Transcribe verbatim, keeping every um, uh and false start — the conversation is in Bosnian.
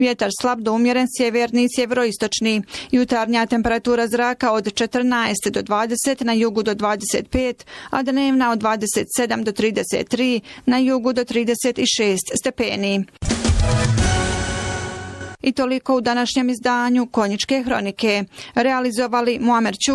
Vjetar slab do umjeren sjeverni i sjeveroistočni. Jutarnja temperatura zraka od četrnaest do dvadeset, na jugu do dvadeset pet, a dnevna od dvadeset sedam do trideset tri, na jugu do trideset šest stepeni. I toliko u današnjem izdanju Konjičke hronike. Realizovali Muamer Ću